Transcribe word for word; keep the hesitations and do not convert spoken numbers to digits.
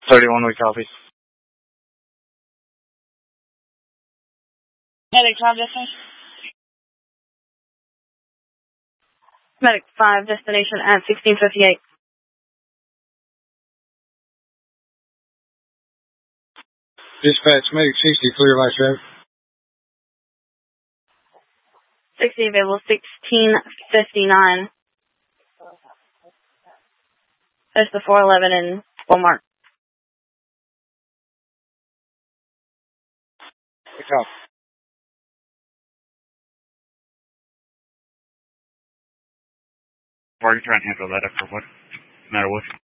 thirty-one, we copy. Medic five, destination. Medic five, destination at sixteen fifty-eight. Dispatch, Medic sixty, clear light traffic. sixty available, sixteen fifty-nine. That's the four eleven in Walmart. Copy. Why are you trying to handle that after what? No matter what?